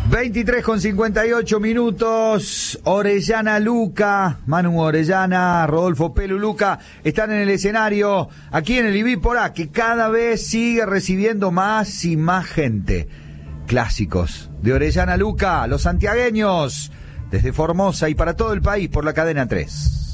23:58. Orellana Luca, Manu Orellana, Rodolfo Pelu Luca están en el escenario aquí en el IBI Porá, que cada vez sigue recibiendo más y más gente. Clásicos de Orellana Luca, los santiagueños, desde Formosa y para todo el país por la cadena 3.